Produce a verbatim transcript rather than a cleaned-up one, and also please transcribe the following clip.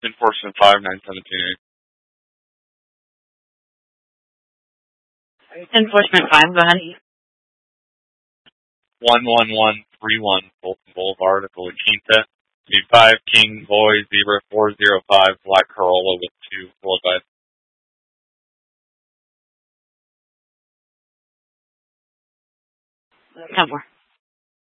Enforcement five nine seventeen eight. Enforcement five, go ahead. One one one three one Fulton Boulevard at the La Quinta. Be five King Boy Zebra four zero five Black Corolla with two full advice. Ten four.